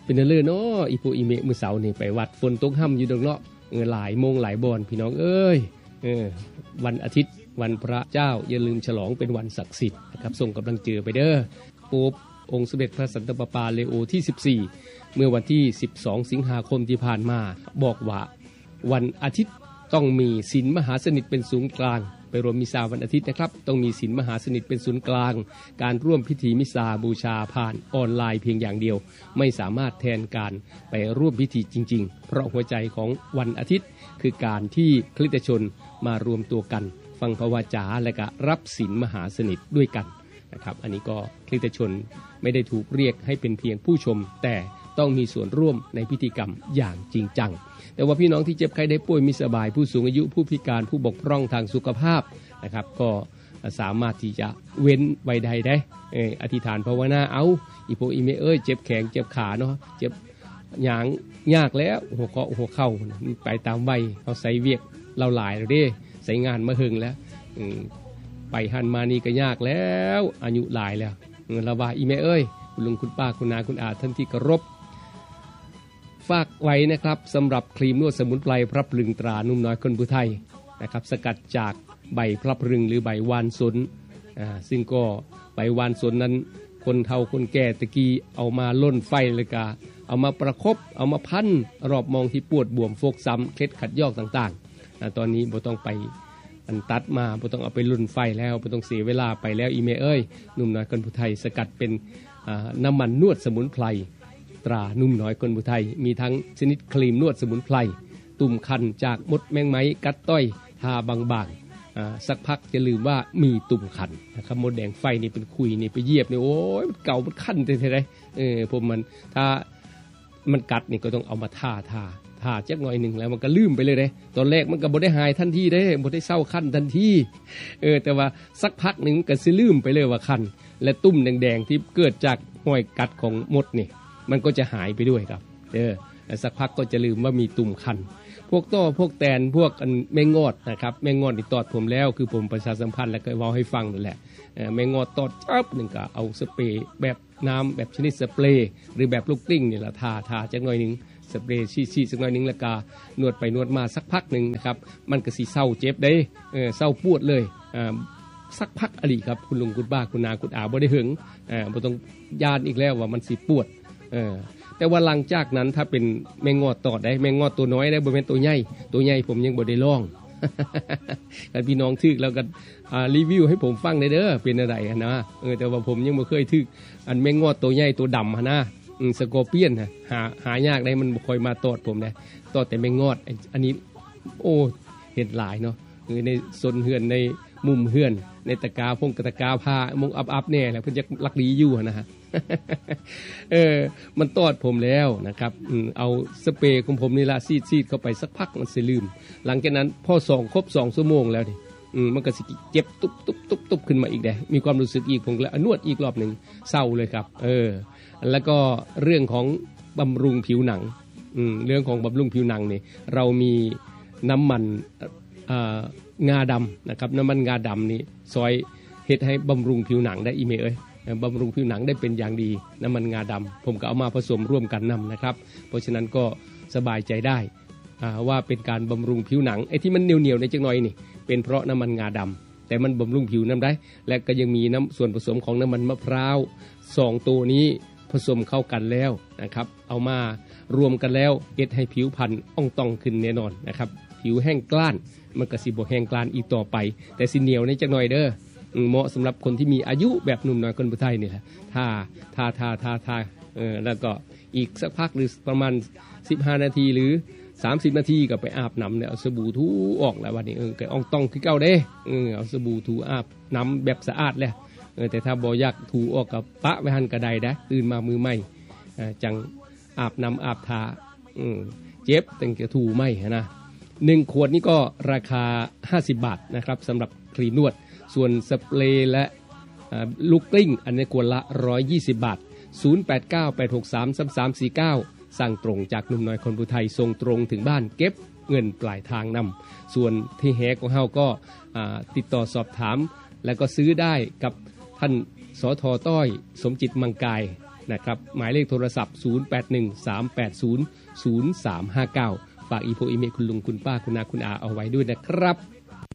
เป็นเรื่องเนาะอีปูอีเมมื้อเสาร์นี่ไปวัดฝนตกห่ำอยู่ดอกเนาะหลายโมงหลายบ่อนพี่น้องเอ้ยวันอาทิตย์วันพระเจ้าอย่าลืมฉลองเป็นวันศักดิ์สิทธิ์นะครับส่งกำลังเจอไปเด้อโป๊ปองค์สมเด็จพระสันตะปาปาเลโอที่14เมื่อวันที่12สิงหาคมที่ผ่านมาบอกว่าวันอาทิตย์ต้องมีศีลมหาสนิทเป็นศูนย์กลางไปรวมมิซาวันอาทิตย์นะครับต้องมีศีลมหาสนิทเป็นศูนย์กลางการร่วมพิธีมิซาบูชาผ่านออนไลน์เพียงอย่างเดียวไม่สามารถแทนการไปร่วมพิธีจริงๆเพราะหัวใจของวันอาทิตย์คือการที่คริสตชนมารวมตัวกันฟังพระวจาและก็รับศีลมหาสนิทด้วยกันนะครับอันนี้ก็คริสตชนไม่ได้ถูกเรียกให้เป็นเพียงผู้ชมแต่ต้องมีส่วนร่วมในพิธีกรรมอย่างจริงจังแต่ว่าพี่น้องที่เจ็บไข้ได้ป่วยมิสบายผู้สูงอายุผู้พิการผู้บกพร่องทางสุขภาพนะครับก็สามารถที่จะเว้นไว้ใดได้อธิษฐานภาวนาเอาอีโปอีเมเจ็บแขนเจ็บขาเนาะเจ็บหยางยากแล้วหัวเข่าไปตามวัยเอาใส่เวียกเราหลายแล้วเด้ใส่งานมาหึงแล้วไปหันมานี่ก็ยากแล้วอายุหลายแล้วเราว่าอีเมคุณลุงคุณป้าคุณนาคุณอาท่านที่เคารพฝากไว้นะครับสำหรับครีมนวดสมุนไพรพระพลึงตรานุ่มน้อยคนผู้ไทยนะครับสกัดจากใบพระพลึงหรือใบวานสนซึ่งก็ใบวานสนนั้นคนเฒ่าคนแก่ตะกี้เอามาล่นไฟเลยกะเอามาประคบเอามาพันรอบมองที่ปวดบวมฟกช้ำเคล็ดขัดยอกต่างๆตอนนี้บ่ต้องไปอันตัดมาบ่ต้องเอาไปล่นไฟแล้วบ่ต้องเสียเวลาไปแล้วอีเมนุ่มน้อยคนผู้ไทยสกัดเป็นน้ำมันนวดสมุนไพรตรานุ่มน้อยคนผู้ไทยมีทั้งชนิดครีมนวดสมุนไพรตุ่มคันจากมดแมงไม้กัดต้อยทาบางๆสักพักจะลืมว่ามีตุ่มคันนะครับมดแดงไฟนี่เป็นคุยนี่ไปเหยียบนี่โอ้ยมันเก่ามันคันแต่ไดผมมันถ้ามันกัดนี่ก็ต้องเอามาทาจักหน่อยนึงแล้วมันก็ลืมไปเลยเด้ตอนแรกมันก็บ่ได้หายทันทีเด้บ่ได้เศร้าคันทันทีแต่ว่าสักพักนึงมันก็สิลืมไปเลยว่าคันและตุ่มแดงๆที่เกิดจากห้อยกัดของมดนี่มันก็จะหายไปด้วยครับสักพักก็จะลืมว่ามีตุ่มคันพวกต้อพวกแตนพวกแมงงอดนะครับแมงงอดนี่ตอดผมแล้วคือผมประชาสัมพันธ์แล้วก็เว้าให้ฟังนั่นแหละแมงงอดตอดจับนึงก็เอาสเปรย์แบบน้ำแบบชนิดสเปรย์หรือแบบลูกกลิ้งนี่ล่ะทาจักหน่อยนึงสเปรย์ชี้สักหน่อยนึงแล้วก็นวดไปนวดมาสักพักนึงนะครับมันก็สิเศร้าเจ็บได้เศร้าปวดเลยสักพักอลีครับคุณลุงคุณป้าคุณนาคุณอาบ่ได้หึงบ่ต้องย่านอีกแล้วว่ามันสิปวดแต่ว่าหลังจากนั้นถ้าเป็นแมงงอดตอดได้แมงงอดตัวน้อยได้บ่แม่นตัวใหญ่ผมยังบ่ได้ลองกันพี่น้องทึกแล้วก็รีวิวให้ผมฟังได้เด้อเป็นอะไรนะแต่ว่าผมยังบ่เคยทึกอันแมงงอดตัวใหญ่ตัวดำนะสกอร์เปียนหายากได้มันบ่ค่อยมาตอดผมนะตอดแต่แมงงอดอันนี้โอ้เห็นหลายเนาะในซนเฮือนในมุมเฮือนในตะกาพงกะตะกาผ้ามงอับๆแน่แหละเพิ่นจะลักดีอยู่นะฮะมันตอดผมแล้วนะครับเอาสเปรย์ของผมนี่ละซีดเข้าไปสักพักมันสิลืมหลังจากนั้นพอครบ2ชั่วโมงแล้วนี่มันก็สิเจ็บตุ๊บขึ้นมาอีกได้มีความรู้สึกอีกผมแล้วนวดอีกรอบนึงเศร้าเลยครับแล้วก็เรื่องของบำรุงผิวหนังเรื่องของบำรุงผิวหนังนี่เรามีน้ำมันงาดำนะครับน้ำมันงาดำนี่ซอยเฮ็ดให้บำรุงผิวหนังได้อีเมบำรุงผิวหนังได้เป็นอย่างดีน้ำมันงาดำผมก็เอามาผสมร่วมกันนำนะครับเพราะฉะนั้นก็สบายใจได้ว่าเป็นการบำรุงผิวหนังไอ้ที่มันเหนียวในจังหน่อยนี่เป็นเพราะน้ำมันงาดำแต่มันบำรุงผิวน้ำได้และก็ยังมีส่วนผสมของน้ำมันมะพร้าว2ตัวนี้ผสมเข้ากันแล้วนะครับเอามารวมกันแล้วเฮ็ดให้ผิวพรรณอ่องต้องขึ้นแน่นอนนะครับผิวแห้งกล้านมันก็สิบ่แห้งกล้านอีกต่อไปแต่สิเหนียวในจักหน่อยเด้อเหมาะสำหรับคนที่มีอายุแบบหนุ่มน้อยคนผู้ไทยนี่แหละทาแล้วก็อีกสักพักหรือประมาณ15นาทีหรือ30นาทีก็ไปอาบน้ำเนี่ยเอาสบู่ถูออกแล้ววันนี้ก็อ่องต้องคือเก่าเด้เอาสบู่ถูอาบน้ำแบบสะอาดแล้วแต่ถ้าบ่อยากถูออกกับปะไว้หั่นกระไดนะตื่นมามือใหม่จังอาบน้ำอาบทาเจ็บตั้งแต่ถูไม่นะ1ขวดนี่ก็ราคา50บาทนะครับสำหรับครีมนวดส่วนสเปรย์และลูกกลิ้งอันนี้ขวดละ120บาท0898633349สั่งตรงจากหนุ่มน้อยคนผู้ไทยส่งตรงถึงบ้านเก็บเงินปลายทางนำส่วนที่แฮของเฮาก็ติดต่อสอบถามแล้วก็ซื้อได้กับท่านสท.ต้อยสมจิตมังกายนะครับหมายเลขโทรศัพท์0813800359ฝากอีโพอีเมลคุณลุงคุณป้าคุณอาคุณอาเอาไว้ด้วยนะครับ